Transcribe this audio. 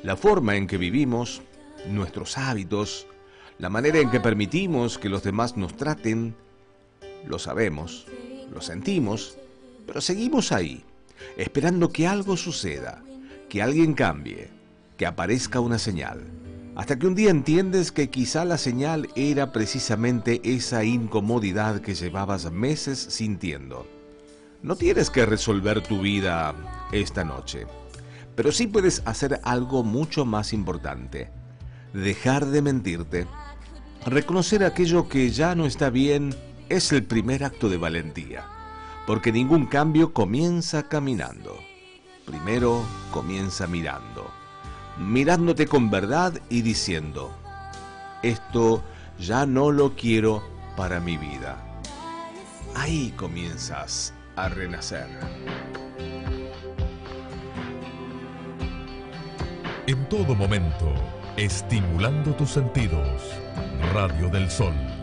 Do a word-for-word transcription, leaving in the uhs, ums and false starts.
La forma en que vivimos, nuestros hábitos, la manera en que permitimos que los demás nos traten, lo sabemos, lo sentimos, pero seguimos ahí, esperando que algo suceda, que alguien cambie, que aparezca una señal, hasta que un día entiendes que quizá la señal era precisamente esa incomodidad que llevabas meses sintiendo. No tienes que resolver tu vida esta noche, pero sí puedes hacer algo mucho más importante: dejar de mentirte. Reconocer aquello que ya no está bien es el primer acto de valentía, porque ningún cambio comienza caminando. Primero comienza mirando, mirándote con verdad y diciendo: esto ya no lo quiero para mi vida. Ahí comienzas a renacer. En todo momento, estimulando tus sentidos. Radio del Sol.